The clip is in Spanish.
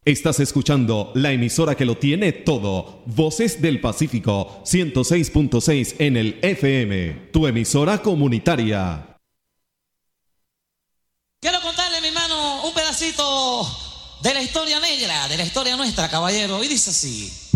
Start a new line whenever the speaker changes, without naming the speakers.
Estás escuchando la emisora que lo tiene todo. Voces del Pacífico, 106.6 en el FM. Tu emisora comunitaria.
Quiero contarle, mi hermano, un pedacito de la historia negra, de la historia nuestra, caballero. Y dice así.